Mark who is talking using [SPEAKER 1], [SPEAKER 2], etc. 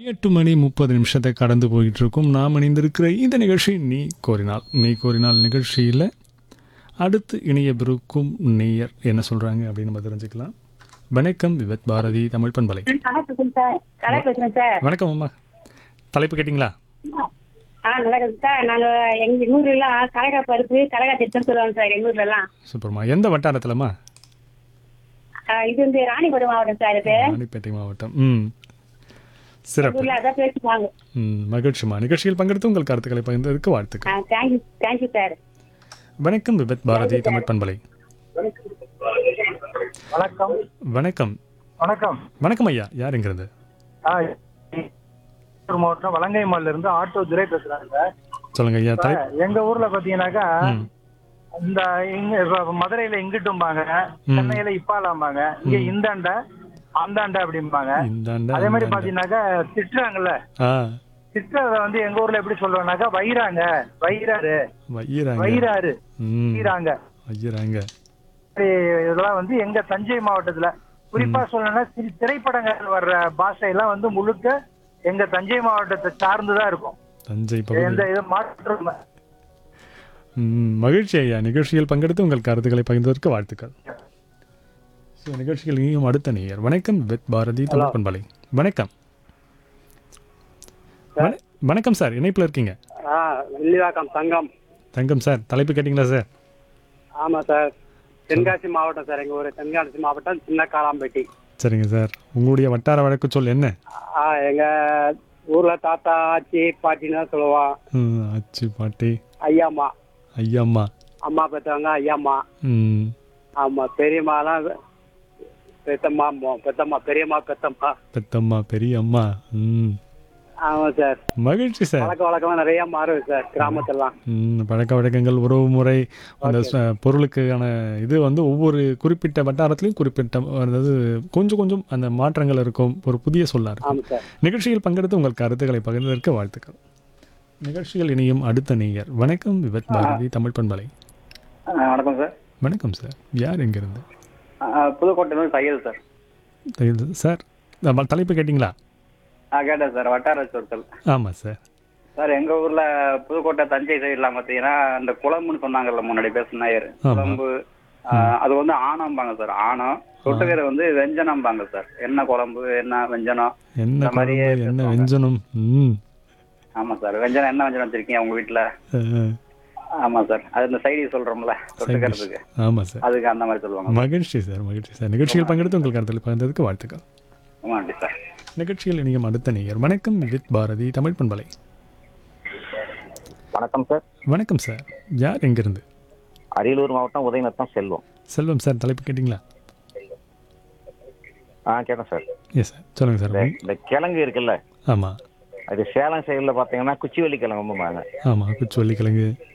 [SPEAKER 1] 8:30 கடந்து போயிட்டு இருக்கும். நாம் இணைந்திருக்கிற இந்த நிகழ்ச்சி நீ கோரினால் நிகழ்ச்சியில் அடுத்து இணையவிருக்கும் நேயர் என்ன சொல்றாங்க அப்படின்னு நம்ம தெரிஞ்சுக்கலாம். வணக்கம் விவத் பாரதி தமிழ் பண்பலை. வணக்கம் அம்மா, தலைப்பு கேட்டிங்களா?
[SPEAKER 2] நல்லா இருக்கு சார். நாங்க எங்க ஊர்ல எல்லாம் கலகா பருப்பு கலகா திட்டம் சொல்லுவாங்க சார் எங்க ஊர்ல எல்லாம்.
[SPEAKER 1] சூப்பர்மா. எந்த வட்டாரத்துலம்மா?
[SPEAKER 2] இது வந்து ராணிபுரம் மாவட்டம் சார். இது
[SPEAKER 1] ராணிப்பேட்டை மாவட்டம். சிறப்பு.
[SPEAKER 2] ஊர்ல அதான் பேசுவாங்க.
[SPEAKER 1] மகிழ்ச்சிமா. நிகழ்ச்சியில் பங்கெடுத்து உங்கள் கருத்துக்களை பகிர்ந்ததற்கு வாழ்த்துக்கள்.
[SPEAKER 2] Thank you sir.
[SPEAKER 1] வணக்கம் விபத் பாரதி தமிழ் பண்பலை.
[SPEAKER 3] வணக்கம்.
[SPEAKER 1] வணக்கம்.
[SPEAKER 3] வணக்கம்.
[SPEAKER 1] வணக்கம் ஐயா, யார் எங்கிறது?
[SPEAKER 3] மாவட்டம் வலங்கைமால்ல இருந்து ஆட்டோ துரை பேசுறாங்க.
[SPEAKER 1] சொல்லுங்க ஐயா.
[SPEAKER 3] எங்க ஊர்ல பாத்தீங்கன்னாக்கா இந்த மதுரையில இங்கிட்டும்பாங்க, சென்னையில இப்பாலாம்பாங்க, இங்க இந்தாண்ட அந்தாண்ட அப்படிம்பாங்க. அதே மாதிரி பாத்தீங்கன்னாக்கா திட்டுறாங்கல்ல, திட்டுறத வந்து எங்க ஊர்ல எப்படி சொல்றோம்னாக்கா வைராங்க, வைராரு, வைராரு, வைராங்க. இதெல்லாம் வந்து எங்க தஞ்சை மாவட்டத்துல குறிப்பா சொல்லணும்னா திரைப்படங்கள் வர்ற பாஷையெல்லாம் வந்து முழுக்க எங்க தஞ்சை மாவட்டத்தை சார்ந்துதான் இருக்கும்.
[SPEAKER 1] தஞ்சை
[SPEAKER 3] எந்த இது மாற்றம்.
[SPEAKER 1] மகிழ்ச்சி ஐயா, நிகழ்ச்சியில் பங்கெடுத்து உங்கள் கருத்துக்களை பகிர்ந்ததற்கு வாழ்த்துக்கள். நிகழ்ச்சியில் நீயும் அடுத்த நேயர். வணக்கம் வித் பாரதி தமிழ் பண்பலை. வணக்கம். வணக்கம் சார், இணைப்பில் இருக்கீங்க.
[SPEAKER 4] தங்கம்.
[SPEAKER 1] தங்கம் சார், தலைப்பு கேட்டீங்களா சார்?
[SPEAKER 4] ஆமா சார், தென்காசி மாவட்டம் சார். எங்க ஊர் தென்காசி மாவட்டம் சின்ன காளாம்பேட்டி.
[SPEAKER 1] சரிங்க சார், உங்களுடைய வட்டார வழக்கு சொல் என்ன?
[SPEAKER 4] எங்க ஊர்ல தாத்தா ஆச்சி பாட்டின்னு தான் சொல்லுவான்.
[SPEAKER 1] ஆச்சி பாட்டி,
[SPEAKER 4] ஐயாம்மா.
[SPEAKER 1] ஐயாம்மா,
[SPEAKER 4] அம்மா பெற்றவங்க ஐயாம்மா. ஆமா, பெரியம்மாலாம் பெத்தம்மா, பெத்தம்மா, பெரியம்மா, பெத்தம்மா,
[SPEAKER 1] பெத்தம்மா, பெரியம்மா.
[SPEAKER 4] ஆமா சார்.
[SPEAKER 1] மகிழ்ச்சி சார்.
[SPEAKER 4] பழக்க வழக்கமா நிறைய மாறும் சார் கிராமத்திலாம்.
[SPEAKER 1] பழக்க வழக்கங்கள், உறவு முறை, அந்த பொருளுக்கான இது வந்து ஒவ்வொரு குறிப்பிட்ட வட்டாரத்திலையும் குறிப்பிட்ட அதாவது கொஞ்சம் கொஞ்சம் அந்த மாற்றங்கள் இருக்கும். ஒரு புதிய சொல்லா இருக்கும். நிகழ்ச்சியில் பங்கெடுத்து உங்கள் கருத்துக்களை பகிர்ந்ததற்கு வாழ்த்துக்கள். நிகழ்ச்சியில் இணையும் அடுத்த நேயர். வணக்கம் விவத் பாரதி தமிழ் பண்பலை.
[SPEAKER 5] வணக்கம் சார்.
[SPEAKER 1] வணக்கம் சார், யார் எங்கிருந்து?
[SPEAKER 5] புதுக்கோட்டையிலிருந்து தையல் சார்.
[SPEAKER 1] தையல் சார், தலைப்பு கேட்டிங்களா?
[SPEAKER 5] கேட்டேன் சார். வட்டார சொற்கள்.
[SPEAKER 1] ஆமா சார்.
[SPEAKER 5] சார், எங்க ஊர்ல புதுக்கோட்டை தஞ்சை சைட்லாம் பாத்தீங்கன்னா அந்த குழம்புன்னு சொன்னாங்கல்ல முன்னாடி பேசுன நாயர், குழம்பு அது வந்து ஆணம்பாங்க சார். ஆணம் தொட்டுக்கிற வந்து வெஞ்சனம்பாங்க சார். என்ன குழம்பு, என்ன வெஞ்சனம்,
[SPEAKER 1] என்ன மாதிரியே என்ன வெஞ்சனம்.
[SPEAKER 5] ஆமா சார், வெஞ்சனம் என்ன வெஞ்சனம் வச்சிருக்கீங்க உங்க வீட்டுல? ஆமா சார், அது இந்த சைடி சொல்றோம்ல தொட்டுக்கிறதுக்கு.
[SPEAKER 1] ஆமா சார்,
[SPEAKER 5] அதுக்கு அந்த மாதிரி சொல்லுவாங்க.
[SPEAKER 1] மகிழ்ச்சி சார், மகிழ்ச்சி சார். நிகழ்ச்சியில் பங்கெடுத்து உங்கள் கருத்தில் பகிர்ந்ததுக்கு வாழ்த்துக்கள்.
[SPEAKER 5] நன்றி சார்.
[SPEAKER 1] நிகழ்ச்சியில் இணையும் அடுத்த நேயர். வணக்கம் வித் பாரதி தமிழ் பண்பலை.
[SPEAKER 6] வணக்கம் சார்.
[SPEAKER 1] வணக்கம் சார், யார் எங்கிருந்து?
[SPEAKER 6] அரியலூர் மாவட்டம் உதயநத்தம் செல்வம்.
[SPEAKER 1] செல்வம் சார், தலைப்பு கேட்டிங்களா?
[SPEAKER 6] கேட்டேன் சார்.
[SPEAKER 1] எஸ் சார், சொல்லுங்க சார்.
[SPEAKER 6] இந்த கிழங்கு இருக்குல்ல,
[SPEAKER 1] ஆமா,
[SPEAKER 6] அது சேலம் சைடில் பார்த்தீங்கன்னா குச்சிவள்ளி கிழங்கு.
[SPEAKER 1] ஆமா, குச்சிவள்ளி கிழங்கு.